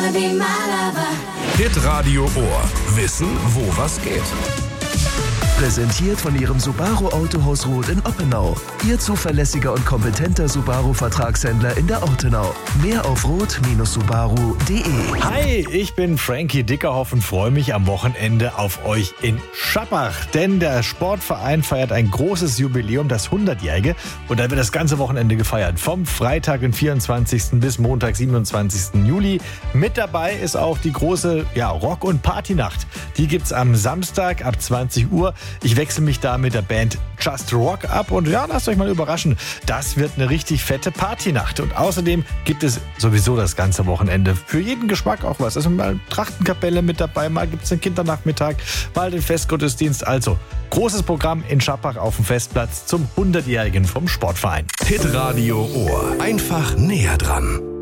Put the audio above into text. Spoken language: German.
Hitradio Ohr. Wissen, wo was geht. Präsentiert von Ihrem Subaru Autohaus Roth in Oppenau. Ihr zuverlässiger und kompetenter Subaru-Vertragshändler in der Ortenau. Mehr auf roth-subaru.de. Hi, ich bin Frankie Dickerhoff und freue mich am Wochenende auf euch in Schappach. Denn der Sportverein feiert ein großes Jubiläum, das 100-jährige. Und da wird das ganze Wochenende gefeiert. Vom Freitag, den 24. bis Montag, 27. Juli. Mit dabei ist auch die große Rock- und Partynacht. Die gibt's am Samstag ab 20 Uhr. Ich wechsle mich da mit der Band Just Rock ab und lasst euch mal überraschen. Das wird eine richtig fette Partynacht. Und außerdem gibt es sowieso das ganze Wochenende für jeden Geschmack auch was. Also mal Trachtenkapelle mit dabei, mal gibt es den Kindernachmittag, mal den Festgottesdienst. Also großes Programm in Schappach auf dem Festplatz zum 100-jährigen vom Sportverein. Hitradio Ohr. Einfach näher dran.